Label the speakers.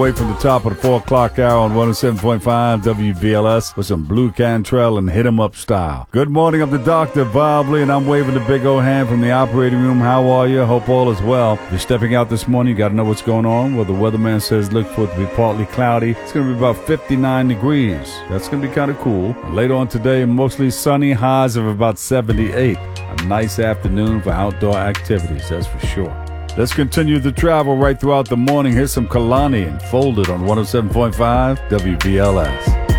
Speaker 1: Away from the top of the 4 o'clock hour on 107.5 WVLS with some Blue Cantrell and Hit 'em Up style. Good morning, I'm the Dr. Bob Lee, and I'm waving the big old hand from the operating room. How are you? Hope all is well. If you're stepping out this morning, you got to know what's going on. Well, the weatherman says look for it to be partly cloudy. It's going to be about 59 degrees. That's going to be kind of cool. And later on today, mostly sunny, highs of about 78. A nice afternoon for outdoor activities, that's for sure. Let's continue the travel right throughout the morning. Here's some Kalani and Folded on 107.5 WVLS.